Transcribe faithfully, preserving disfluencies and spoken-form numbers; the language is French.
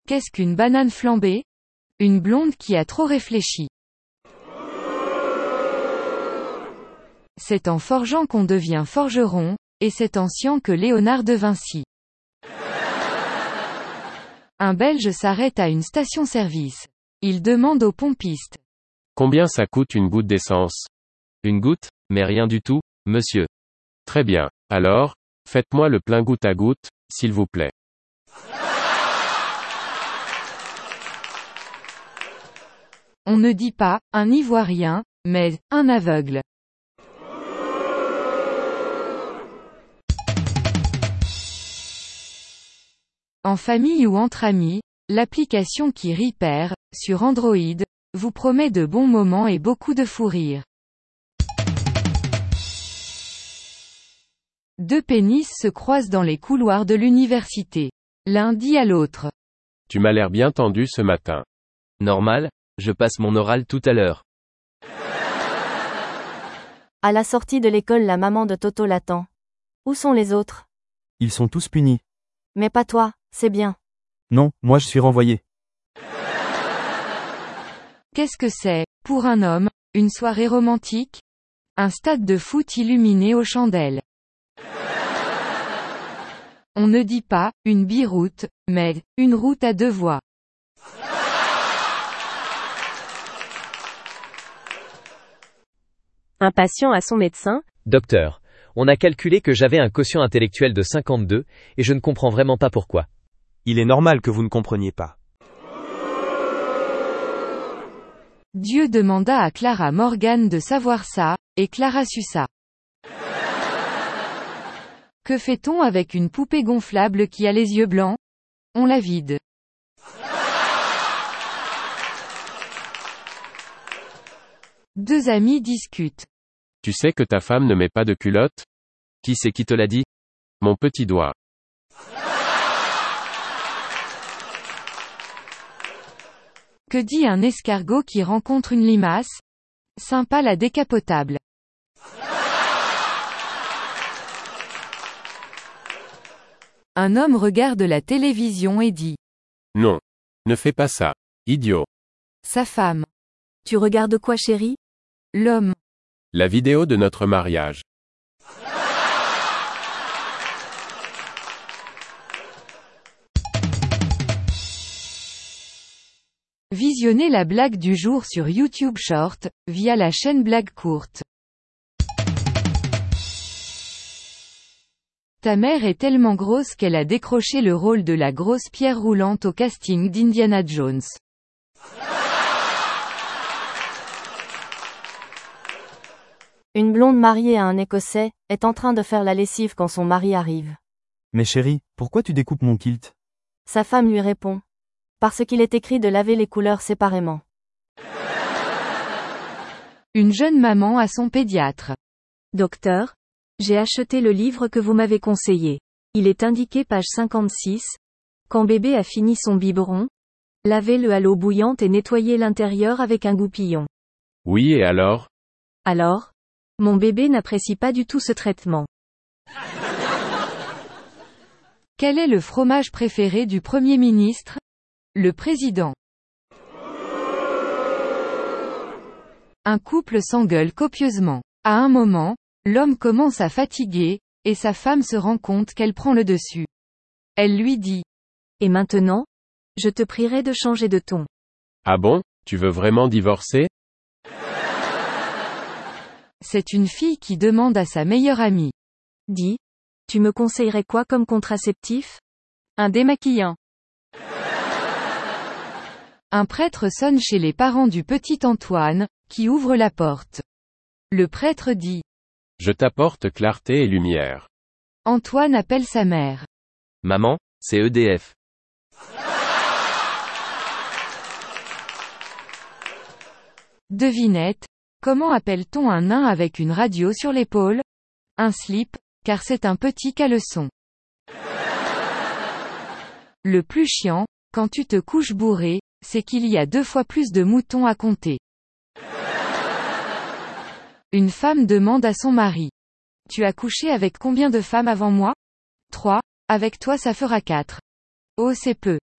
Qu'est-ce qu'une banane flambée? Une blonde qui a trop réfléchi. C'est en forgeant qu'on devient forgeron, et c'est en sciant que Léonard de Vinci. Un Belge s'arrête à une station-service. Il demande au pompiste. Combien ça coûte une goutte d'essence? Une goutte, mais rien du tout, monsieur. Très bien. Alors, faites-moi le plein goutte à goutte, s'il vous plaît. On ne dit pas, un Ivoirien, mais, un aveugle. En famille ou entre amis, l'application qui Repair, sur Android, vous promet de bons moments et beaucoup de fou rire. Deux pénis se croisent dans les couloirs de l'université. L'un dit à l'autre. Tu m'as l'air bien tendu ce matin. Normal, je passe mon oral tout à l'heure. À la sortie de l'école, la maman de Toto l'attend. Où sont les autres? Ils sont tous punis. Mais pas toi, c'est bien. Non, moi je suis renvoyé. Qu'est-ce que c'est, pour un homme, une soirée romantique? Un stade de foot illuminé aux chandelles. On ne dit pas, une biroute, mais, une route à deux voies. Un patient à son médecin. Docteur, on a calculé que j'avais un quotient intellectuel de cinquante-deux, et je ne comprends vraiment pas pourquoi. Il est normal que vous ne compreniez pas. Dieu demanda à Clara Morgan de savoir ça, et Clara sut ça. Que fait-on avec une poupée gonflable qui a les yeux blancs? On la vide. Deux amis discutent. Tu sais que ta femme ne met pas de culotte? Qui c'est qui te l'a dit? Mon petit doigt. Que dit un escargot qui rencontre une limace? Sympa la décapotable. Un homme regarde la télévision et dit. Non. Ne fais pas ça. Idiot. Sa femme. Tu regardes quoi, chérie? L'homme. La vidéo de notre mariage. Visionnez la blague du jour sur YouTube Short, via la chaîne Blague Courte. Ta mère est tellement grosse qu'elle a décroché le rôle de la grosse pierre roulante au casting d'Indiana Jones. Une blonde mariée à un Écossais, est en train de faire la lessive quand son mari arrive. Mais chérie, pourquoi tu découpes mon kilt? Sa femme lui répond. Parce qu'il est écrit de laver les couleurs séparément. Une jeune maman à son pédiatre. Docteur, j'ai acheté le livre que vous m'avez conseillé. Il est indiqué page cinquante-six. Quand bébé a fini son biberon, lavez-le à l'eau bouillante et nettoyez l'intérieur avec un goupillon. Oui, et alors? Alors? Mon bébé n'apprécie pas du tout ce traitement. Quel est le fromage préféré du Premier ministre? Le président. Un couple s'engueule copieusement. À un moment, l'homme commence à fatiguer, et sa femme se rend compte qu'elle prend le dessus. Elle lui dit. Et maintenant? Je te prierai de changer de ton. Ah bon, tu veux vraiment divorcer? C'est une fille qui demande à sa meilleure amie. Dis, tu me conseillerais quoi comme contraceptif? Un démaquillant. Un prêtre sonne chez les parents du petit Antoine, qui ouvre la porte. Le prêtre dit. Je t'apporte clarté et lumière. Antoine appelle sa mère. Maman, c'est E D F. Devinette, comment appelle-t-on un nain avec une radio sur l'épaule? Un slip, car c'est un petit caleçon. Le plus chiant, quand tu te couches bourré, c'est qu'il y a deux fois plus de moutons à compter. Une femme demande à son mari. Tu as couché avec combien de femmes avant moi? Trois, avec toi ça fera quatre. Oh c'est peu.